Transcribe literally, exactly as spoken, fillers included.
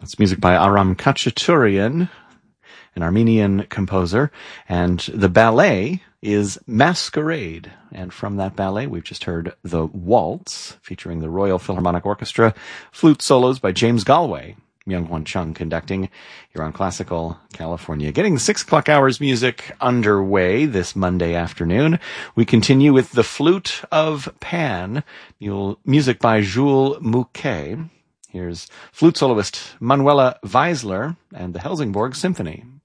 It's music by Aram Khachaturian, an Armenian composer, and the ballet is Masquerade. And from that ballet, we've just heard The Waltz, featuring the Royal Philharmonic Orchestra, flute solos by James Galway, Myung-Hwan Chung conducting here on Classical California. Getting the six o'clock hours music underway this Monday afternoon. We continue with The Flute of Pan, music by Jules Mouquet. Here's flute soloist Manuela Weisler and the Helsingborg Symphony.